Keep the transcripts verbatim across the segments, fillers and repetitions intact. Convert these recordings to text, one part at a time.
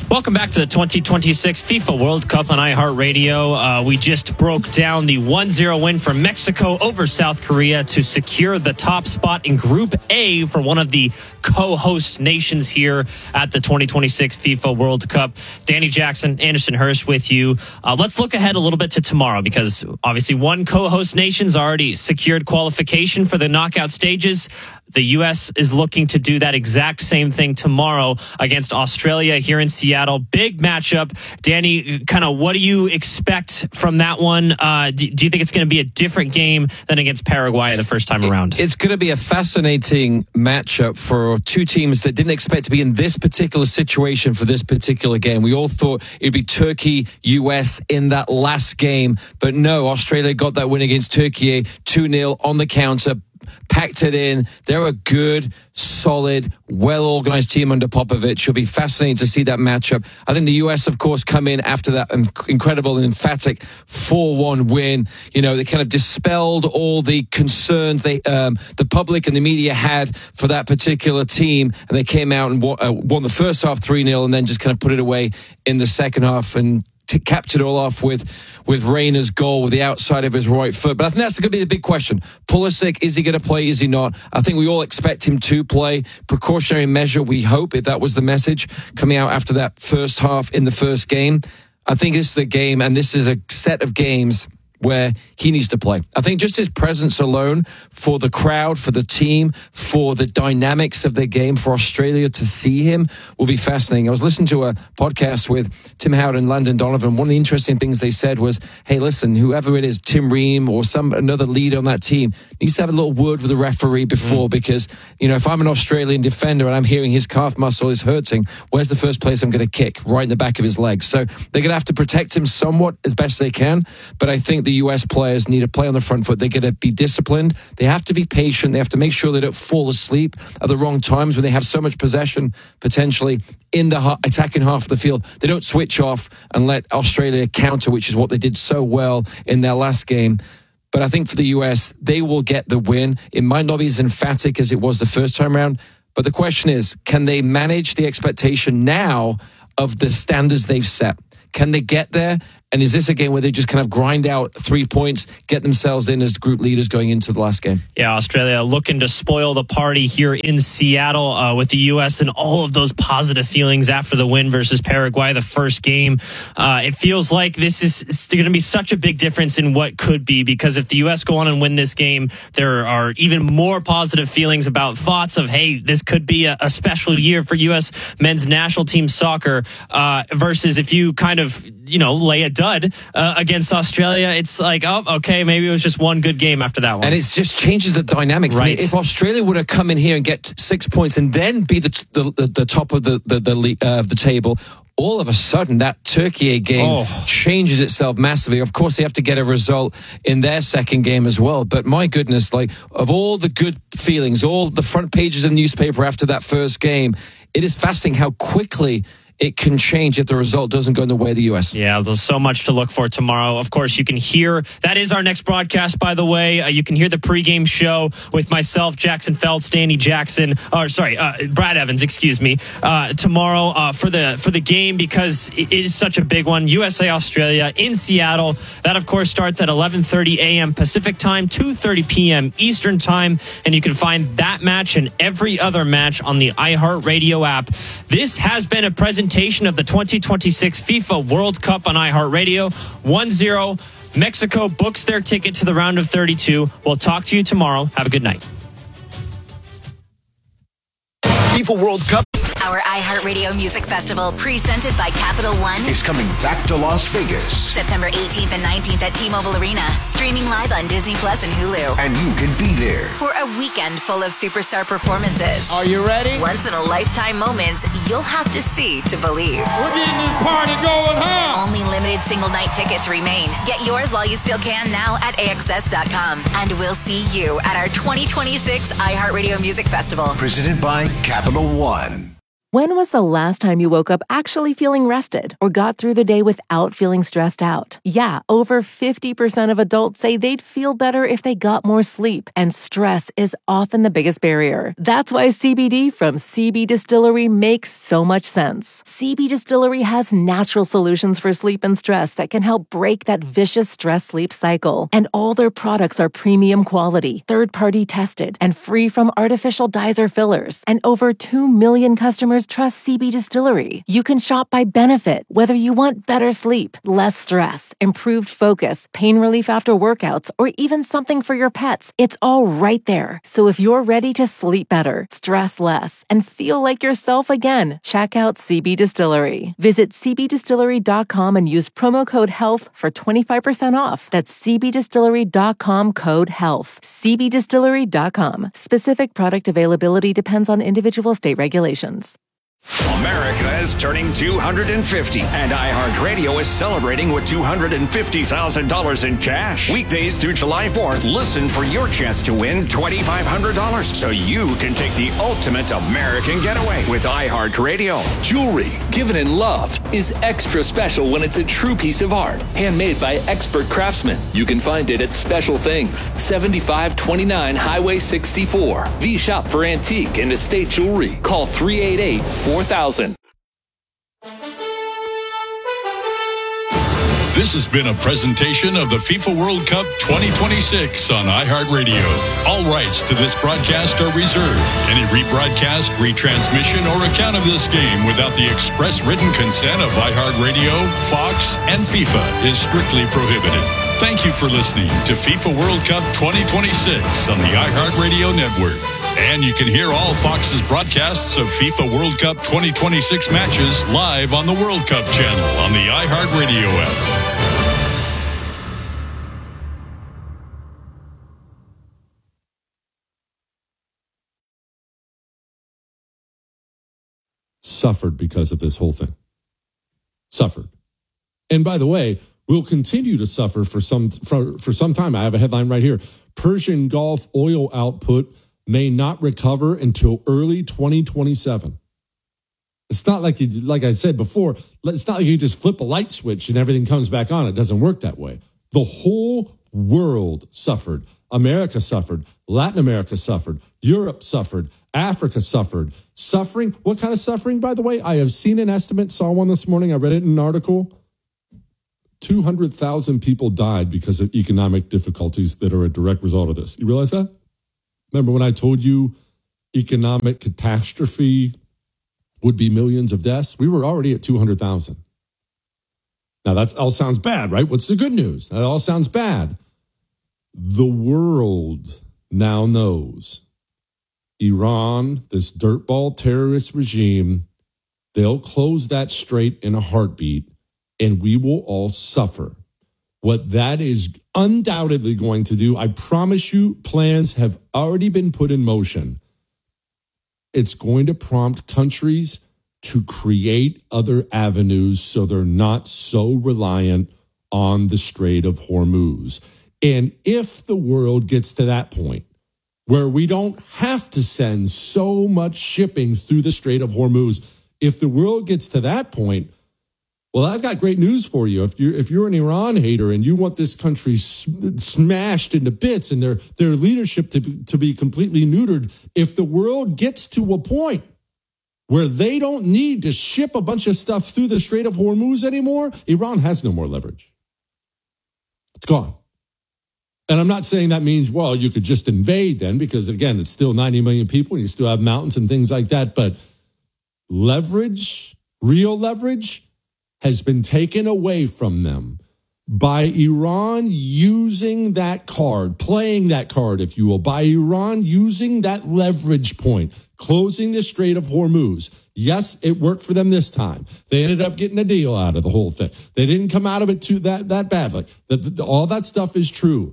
Welcome back to the twenty twenty-six FIFA World Cup on iHeartRadio. Uh, we just broke down the one zero win for Mexico over South Korea to secure the top spot in Group A for one of the co-host nations here at the twenty twenty-six FIFA World Cup. Danny Jackson, Anderson Hurst with you. Uh, let's look ahead a little bit to tomorrow, because obviously one co-host nation's already secured qualification for the knockout stages. The U S is looking to do that exact same thing tomorrow against Australia here in Seattle. Big matchup. Danny, kind of what do you expect from that one? Uh, do, do you think it's going to be a different game than against Paraguay the first time around? It's going to be a fascinating matchup for two teams that didn't expect to be in this particular situation for this particular game. We all thought it'd be Turkey, U S in that last game, but no, Australia got that win against Turkey two nil on the counter. Packed it in. They're a good, solid, well-organized team under Popovich. It'll be fascinating to see that matchup. I think the U S, of course, come in after that incredible and emphatic four one win. You know, they kind of dispelled all the concerns they, um, the public and the media had for that particular team, and they came out and won, uh, won the first half three nil and then just kind of put it away in the second half and to capped it all off with with Reyna's goal with the outside of his right foot. But I think that's going to be the big question. Pulisic, is he going to play? Is he not? I think we all expect him to play. Precautionary measure, we hope, if that was the message coming out after that first half in the first game. I think this is a game, and this is a set of games where he needs to play. I think just his presence alone for the crowd, for the team, for the dynamics of the game, for Australia to see him will be fascinating. I was listening to a podcast with Tim Howard and Landon Donovan. One of the interesting things they said was, hey, listen, whoever it is, Tim Ream or some another leader on that team needs to have a little word with the referee before, mm. because, you know, if I'm an Australian defender and I'm hearing his calf muscle is hurting, where's the first place I'm going to kick? Right in the back of his leg. So they're going to have to protect him somewhat as best they can, but I think the U S players need to play on the front foot. They're going to be disciplined. They have to be patient. They have to make sure they don't fall asleep at the wrong times when they have so much possession potentially in the ha- attacking half of the field. They don't switch off and let Australia counter, which is what they did so well in their last game. But I think for the U S, they will get the win. It might not be as emphatic as it was the first time around, but the question is, can they manage the expectation now of the standards they've set? Can they get there? And is this a game where they just kind of grind out three points, get themselves in as group leaders going into the last game? Yeah, Australia looking to spoil the party here in Seattle uh, with the U S and all of those positive feelings after the win versus Paraguay, the first game. Uh, it feels like this is going to be such a big difference in what could be, because if the U S go on and win this game, there are even more positive feelings about thoughts of, hey, this could be a, a special year for U S men's national team soccer uh, versus if you kind of, you know, lay a dud uh, against Australia, it's like, oh, okay, maybe it was just one good game after that one. And it just changes the dynamics. Right. I mean, if Australia would have come in here and get six points and then be the the, the, the top of the the the, uh, the table, all of a sudden that Turkey game oh. changes itself massively. Of course, they have to get a result in their second game as well. But my goodness, like, of all the good feelings, all the front pages of the newspaper after that first game, it is fascinating how quickly it can change if the result doesn't go in the way of the U S. Yeah, there's so much to look for tomorrow. Of course, you can hear, that is our next broadcast, by the way. Uh, you can hear the pregame show with myself, Jackson Feltz, Danny Jackson, or sorry, uh, Brad Evans, excuse me, uh, tomorrow uh, for the for the game, because it is such a big one. U S A Australia in Seattle. That, of course, starts at eleven thirty a.m. Pacific time, two thirty p.m. Eastern time, and you can find that match and every other match on the iHeartRadio app. This has been a presentation of the twenty twenty-six FIFA World Cup on iHeartRadio. one zero. Mexico books their ticket to the round of thirty-two. We'll talk to you tomorrow. Have a good night. FIFA World Cup. Our iHeartRadio Music Festival, presented by Capital One, is coming back to Las Vegas. September eighteenth and nineteenth at T-Mobile Arena. Streaming live on Disney Plus and Hulu. And you can be there for a weekend full of superstar performances. Are you ready? Once-in-a-lifetime moments you'll have to see to believe. We're getting this party going, huh? Only limited single-night tickets remain. Get yours while you still can now at A X S dot com. And we'll see you at our twenty twenty-six iHeartRadio Music Festival. Presented by Capital One. When was the last time you woke up actually feeling rested or got through the day without feeling stressed out? Yeah, over fifty percent of adults say they'd feel better if they got more sleep, and stress is often the biggest barrier. That's why C B D from C B Distillery makes so much sense. C B Distillery has natural solutions for sleep and stress that can help break that vicious stress-sleep cycle. And all their products are premium quality, third-party tested, and free from artificial dyes or fillers. And over two million customers trust C B Distillery. You can shop by benefit, whether you want better sleep, less stress, improved focus, pain relief after workouts, or even something for your pets. It's all right there. So if you're ready to sleep better, stress less, and feel like yourself again, check out C B Distillery. Visit c b distillery dot com and use promo code HEALTH for twenty-five percent off. That's c b distillery dot com code HEALTH. c b distillery dot com. Specific product availability depends on individual state regulations. America is turning two hundred fifty, and iHeartRadio is celebrating with two hundred fifty thousand dollars in cash. Weekdays through July fourth, listen for your chance to win twenty-five hundred dollars so you can take the ultimate American getaway with iHeartRadio. Jewelry given in love is extra special when it's a true piece of art, handmade by expert craftsmen. You can find it at Special Things, seventy-five twenty-nine Highway sixty-four. The shop for antique and estate jewelry. Call three eight eight, four thousand. This has been a presentation of the FIFA World Cup twenty twenty-six on iHeartRadio. All rights to this broadcast are reserved. Any rebroadcast, retransmission, or account of this game without the express written consent of iHeartRadio, Fox, and FIFA is strictly prohibited. Thank you for listening to FIFA World Cup twenty twenty-six on the iHeartRadio network. And you can hear all Fox's broadcasts of FIFA World Cup twenty twenty-six matches live on the World Cup channel on the iHeartRadio app. Suffered because of this whole thing. Suffered. And by the way, we'll continue to suffer for some for, for some time. I have a headline right here. Persian Gulf oil output may not recover until early twenty twenty-seven. It's not like you, like I said before, it's not like you just flip a light switch and everything comes back on. It doesn't work that way. The whole world suffered. America suffered. Latin America suffered. Europe suffered. Africa suffered. Suffering. What kind of suffering, by the way? I have seen an estimate, saw one this morning. I read it in an article. two hundred thousand people died because of economic difficulties that are a direct result of this. You realize that? Remember when I told you economic catastrophe would be millions of deaths? We were already at two hundred thousand. Now, that all sounds bad, right? What's the good news? That all sounds bad. The world now knows Iran, this dirtball terrorist regime, they'll close that strait in a heartbeat, and we will all suffer. What that is undoubtedly going to do, I promise you, plans have already been put in motion. It's going to prompt countries to create other avenues so they're not so reliant on the Strait of Hormuz. And if the world gets to that point where we don't have to send so much shipping through the Strait of Hormuz, if the world gets to that point, well, I've got great news for you. If you're, if you're an Iran hater and you want this country smashed into bits and their, their leadership to be, to be completely neutered, if the world gets to a point where they don't need to ship a bunch of stuff through the Strait of Hormuz anymore, Iran has no more leverage. It's gone. And I'm not saying that means, well, you could just invade then, because, again, it's still ninety million people and you still have mountains and things like that. But leverage, real leverage, has been taken away from them by Iran using that card, playing that card, if you will, by Iran using that leverage point, closing the Strait of Hormuz. Yes, it worked for them this time. They ended up getting a deal out of the whole thing. They didn't come out of it too that, that badly. The, the, all that stuff is true.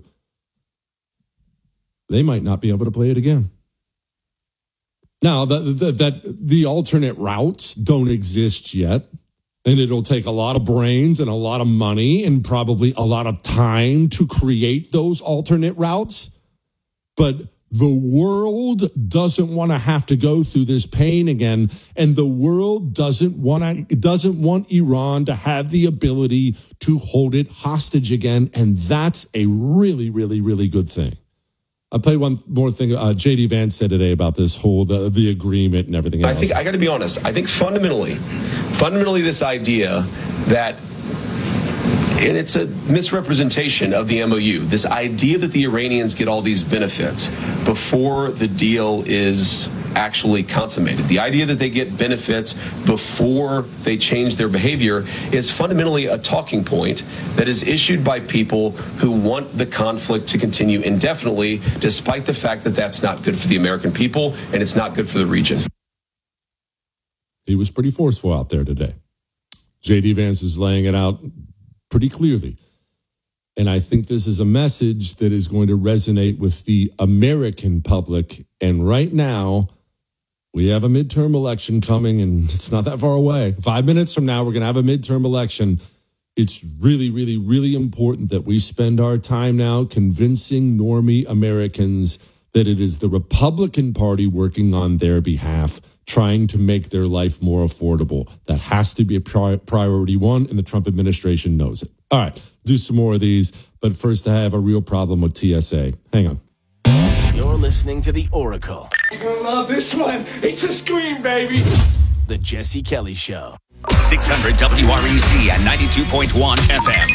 They might not be able to play it again. Now, the, the, that the alternate routes don't exist yet. And it'll take a lot of brains and a lot of money and probably a lot of time to create those alternate routes. But The world doesn't want to have to go through this pain again, and the world doesn't want to, doesn't want Iran to have the ability to hold it hostage again, and that's a really, really, really good thing. I'll play one more thing. Uh, J D Vance said today about this whole the, the agreement and everything else. I think I got to be honest. I think fundamentally, fundamentally, this idea that. And it's a misrepresentation of the M O U. This idea that the Iranians get all these benefits before the deal is actually consummated. The idea that they get benefits before they change their behavior is fundamentally a talking point that is issued by people who want the conflict to continue indefinitely, despite the fact that that's not good for the American people and it's not good for the region. He was pretty forceful out there today. J D Vance is laying it out pretty clearly. And I think this is a message that is going to resonate with the American public. And right now, we have a midterm election coming, and it's not that far away. Five minutes from now, we're going to have a midterm election. It's really, really, really important that we spend our time now convincing normie Americans that it is the Republican Party working on their behalf, trying to make their life more affordable. That has to be a pri- priority one, and the Trump administration knows it. All right, do some more of these. But first, I have a real problem with T S A. Hang on. You're listening to The Oracle. You're going to love this one. It's a scream, baby. The Jesse Kelly Show. six hundred W R E C and ninety-two point one F M.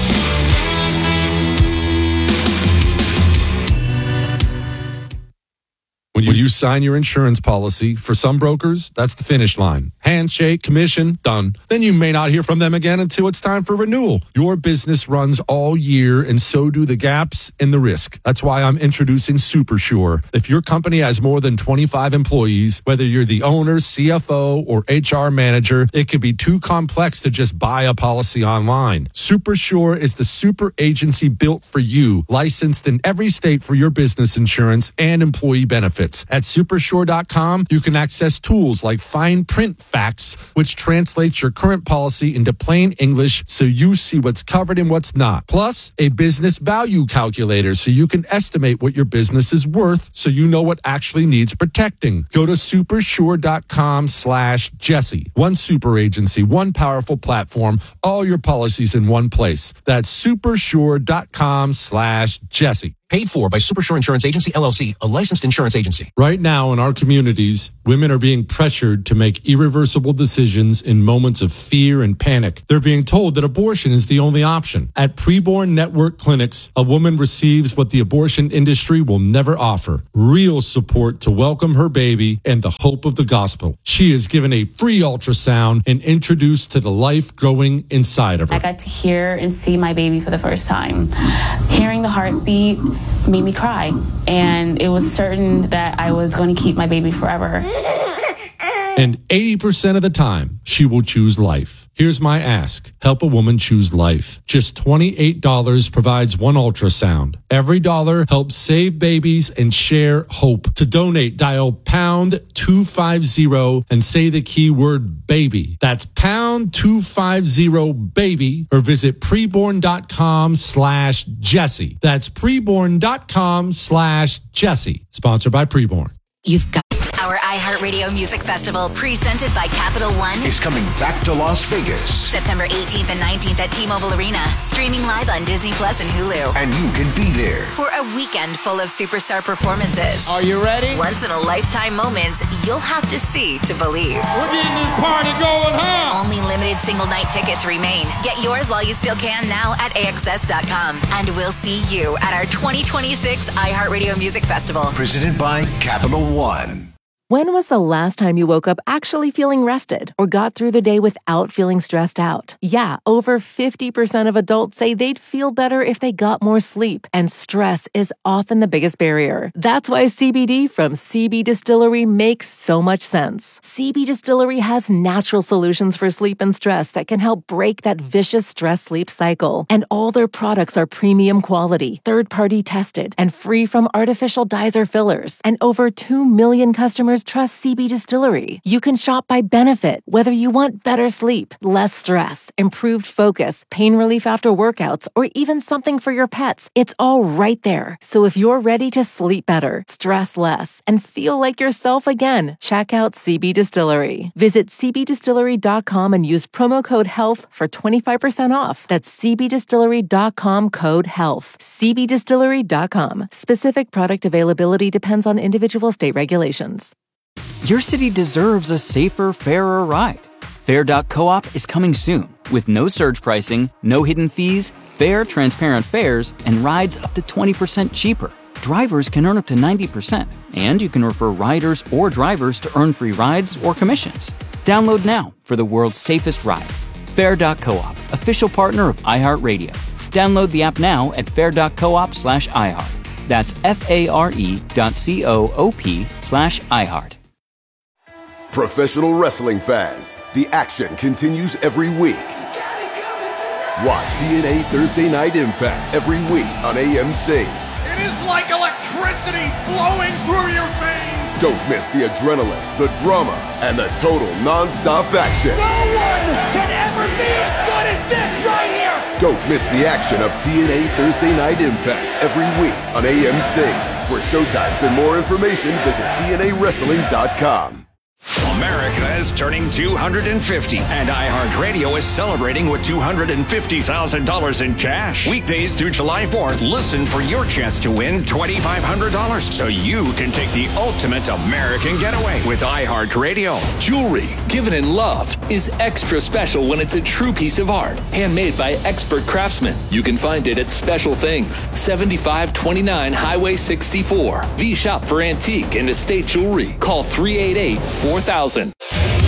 When you, when you sign your insurance policy, for some brokers, that's the finish line. Handshake, commission, done. Then you may not hear from them again until it's time for renewal. Your business runs all year, and so do the gaps and the risk. That's why I'm introducing SuperSure. If your company has more than twenty-five employees, whether you're the owner, C F O, or H R manager, it can be too complex to just buy a policy online. SuperSure is the super agency built for you, licensed in every state for your business insurance and employee benefits. At supersure dot com, you can access tools like fine print facts, which translates your current policy into plain English so you see what's covered and what's not. Plus, a business value calculator so you can estimate what your business is worth so you know what actually needs protecting. Go to supersure dot com slash Jesse. One super agency, one powerful platform, all your policies in one place. That's supersure dot com slash Jesse. Paid for by Supersure Insurance Agency, L L C, a licensed insurance agency. Right now in our communities, women are being pressured to make irreversible decisions in moments of fear and panic. They're being told that abortion is the only option. At Preborn Network Clinics, a woman receives what the abortion industry will never offer: real support to welcome her baby and the hope of the gospel. She is given a free ultrasound and introduced to the life growing inside of her. I got to hear and see my baby for the first time. Hearing the heartbeat made me cry, and it was certain that I was going to keep my baby forever. And eighty percent of the time, she will choose life. Here's my ask. Help a woman choose life. Just twenty-eight dollars provides one ultrasound. Every dollar helps save babies and share hope. To donate, dial pound two fifty and say the keyword baby. That's pound two fifty baby, or visit preborn dot com slash Jesse. That's preborn dot com slash Jesse. Sponsored by Preborn. You've got our iHeartRadio Music Festival, presented by Capital One, is coming back to Las Vegas. September eighteenth and nineteenth at T-Mobile Arena, streaming live on Disney Plus and Hulu. And you can be there for a weekend full of superstar performances. Are you ready? Once-in-a-lifetime moments you'll have to see to believe. We're getting this party going, huh? Only limited single-night tickets remain. Get yours while you still can now at A X S dot com. And we'll see you at our twenty twenty-six iHeartRadio Music Festival. Presented by Capital One. When was the last time you woke up actually feeling rested or got through the day without feeling stressed out? Yeah, over fifty percent of adults say they'd feel better if they got more sleep, and stress is often the biggest barrier. That's why C B D from C B Distillery makes so much sense. C B Distillery has natural solutions for sleep and stress that can help break that vicious stress-sleep cycle. And all their products are premium quality, third-party tested, and free from artificial dyes or fillers. And over two million customers customers trust C B Distillery. You can shop by benefit, whether you want better sleep, less stress, improved focus, pain relief after workouts, or even something for your pets. It's all right there. So if you're ready to sleep better, stress less, and feel like yourself again, check out C B Distillery. Visit c b distillery dot com and use promo code HEALTH for twenty-five percent off. That's c b distillery dot com code HEALTH. c b distillery dot com. Specific product availability depends on individual state regulations. Your city deserves a safer, fairer ride. Fair dot coop is coming soon with no surge pricing, no hidden fees, fair, transparent fares, and rides up to twenty percent cheaper. Drivers can earn up to ninety percent, and you can refer riders or drivers to earn free rides or commissions. Download now for the world's safest ride. Fair dot coop, official partner of iHeartRadio. Download the app now at fair dot coop slash iHeart. That's F-A-R-E dot C-O-O-P slash iHeart. Professional wrestling fans, the action continues every week. Watch T N A Thursday Night Impact every week on A M C. It is like electricity flowing through your veins. Don't miss the adrenaline, the drama, and the total non-stop action. No one can ever be as good as this right here. Don't miss the action of T N A Thursday Night Impact every week on A M C. For showtimes and more information, visit T N A wrestling dot com. America is turning two hundred fifty, and iHeartRadio is celebrating with two hundred fifty thousand dollars in cash. Weekdays through July fourth, listen for your chance to win twenty-five hundred dollars so you can take the ultimate American getaway with iHeartRadio. Jewelry given in love is extra special when it's a true piece of art, handmade by expert craftsmen. You can find it at Special Things, seventy-five twenty-nine Highway sixty-four. The shop for antique and estate jewelry. Call three eight eight, four thousand.